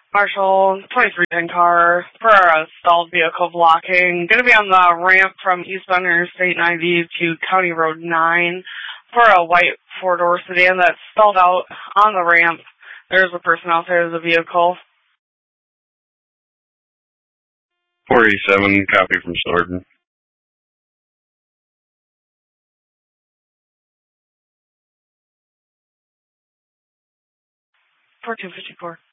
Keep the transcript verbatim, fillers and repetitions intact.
Marshall, twenty-three ten car for a stalled vehicle blocking. Going to be on the ramp from eastbound Interstate ninety to County Road nine for a white four-door sedan that's stalled out on the ramp. There's a person outside of the vehicle. four eighty-seven, copy from Storden. four two five four.